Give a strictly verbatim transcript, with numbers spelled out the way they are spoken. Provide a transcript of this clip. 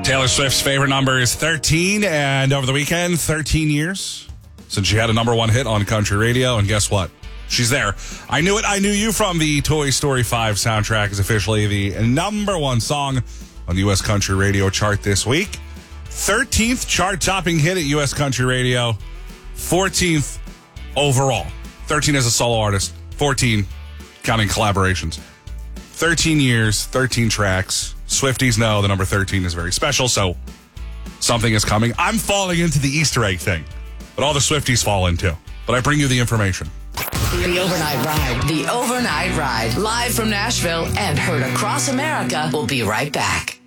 Taylor Swift's favorite number is thirteen, and over the weekend, thirteen years since she had a number one hit on country radio, and guess what? She's there. I Knew It, I Knew You from the Toy Story five soundtrack is officially the number one song on the U S Country Radio chart this week. thirteenth chart-topping hit at U S Country Radio, fourteenth overall. thirteen as a solo artist, fourteen counting collaborations. thirteen years, thirteen tracks. Swifties know the number thirteen is very special, so something is coming. I'm falling into the Easter egg thing, but all the Swifties fall into. But I bring you the information. The Overnight Ride. The Overnight Ride. Live from Nashville and heard across America. We'll be right back.